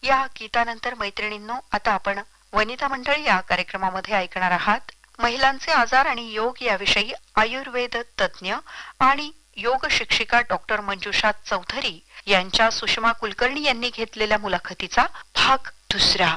या गीतानंतर मैत्रिणींनो, आता आपण वनिता मंडळी या कार्यक्रमामध्ये ऐकणार आहात महिलांचे आजार आणि योग याविषयी आयुर्वेद तज्ज्ञ आणि योग शिक्षिका डॉक्टर मंजुषा चौधरी यांच्या सुषमा कुलकर्णी यांनी घेतलेल्या मुलाखतीचा भाग दुसरा.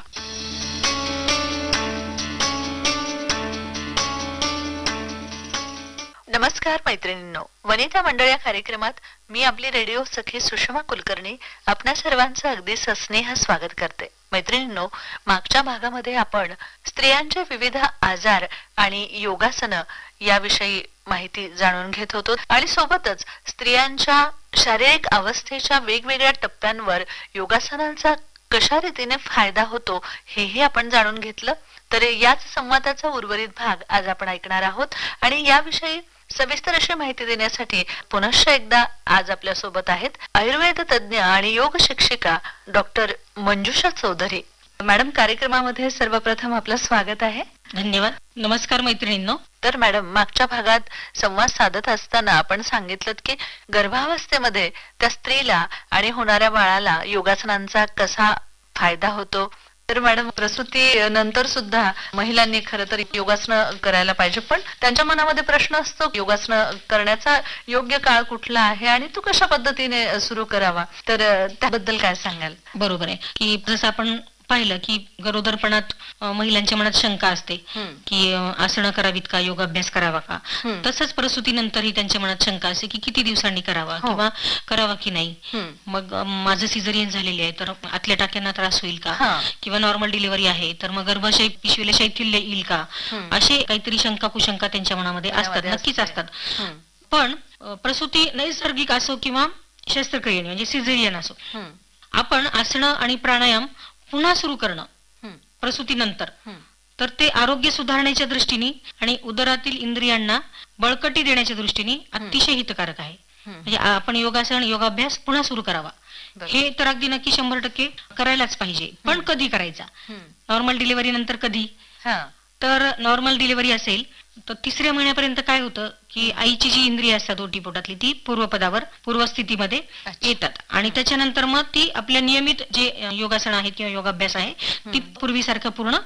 नमस्कार मैत्रिणींनो, वनिता मंडळ या कार्यक्रमात मी आपली रेडिओ सखी सुषमा कुलकर्णी आपणा सर्वांचं अगदी सस्नेह स्वागत करते. मैत्रिणींनो, मागच्या भागामध्ये आपण स्त्रियांचे विविध आजार आणि योगासन याविषयी माहिती जाणून घेत होतो आणि सोबतच स्त्रियांच्या शारीरिक अवस्थेच्या वेगवेगळ्या टप्प्यांवर योगासनांचा कशा रीतीने फायदा होतो हेही आपण जाणून घेतलं. तर याच संवादाचा उर्वरित भाग आज आपण ऐकणार आहोत आणि याविषयी सविस्तर अशी माहिती देण्यासाठी पुनश्च एकदा आज आपल्या सोबत आहेत आयुर्वेद तज्ज्ञ आणि योग शिक्षिका डॉक्टर मंजुषा चौधरी. मॅडम, कार्यक्रमामध्ये सर्वप्रथम आपलं स्वागत आहे. धन्यवाद. नमस्कार मैत्रिणींनो. तर मॅडम, मागच्या भागात संवाद साधत असताना आपण सांगितलं की गर्भावस्थेमध्ये त्या स्त्रीला आणि होणाऱ्या बाळाला योगासनांचा कसा फायदा होतो. तर मॅडम, प्रसूती नंतर सुद्धा महिलांनी खरं तर योगासन करायला पाहिजे, पण त्यांच्या मनामध्ये प्रश्न असतो योगासन करण्याचा योग्य काळ कुठला आहे आणि तो कशा पद्धतीने सुरू करावा. तर त्याबद्दल काय सांगाल? बरोबर आहे की जसं आपण पाहिलं की गरोदरपणात महिलांच्या मनात शंका असते की आसनं करावीत का, योगाभ्यास करावा का. तसंच प्रसूतीनंतरही त्यांच्या मनात शंका असते की किती दिवसांनी करावा किंवा करावा की नाही. मग माझं सिझरियन झालेले आहे तर आतल्या टाक्यांना त्रास होईल का, किंवा नॉर्मल डिलिव्हरी आहे तर मग गर्भाशय पिशवीला शैथिल्य येईल का, असे काहीतरी शंका कुशंका त्यांच्या मनामध्ये असतात, नक्कीच असतात. पण प्रसूती नैसर्गिक असो किंवा शस्त्रक्रियेने म्हणजे सिझरियन असो, आपण आसनं आणि प्राणायाम पुन्हा सुरू करणं प्रसूतीनंतर तर ते आरोग्य सुधारण्याच्या दृष्टीने आणि उदरातील इंद्रियांना बळकटी देण्याच्या दृष्टीने अतिशय हितकारक आहे. म्हणजे आपण योगासन योगाभ्यास पुन्हा सुरू करावा हे तर अगदी नक्की 100% करायलाच पाहिजे. पण कधी करायचा? नॉर्मल डिलिव्हरी नंतर कधी? तर नॉर्मल डिलिव्हरी असेल तर 3ऱ्या महिन्यापर्यंत काय होतं की आईची जी इंद्रिय असतात ओटीपोटातली ती पूर्वपदावर पूर्वस्थितीमध्ये येतात आणि त्याच्यानंतर मग ती आपल्या नियमित जे योगासन आहेत किंवा योगाभ्यास आहे ती पूर्वीसारखं पूर्ण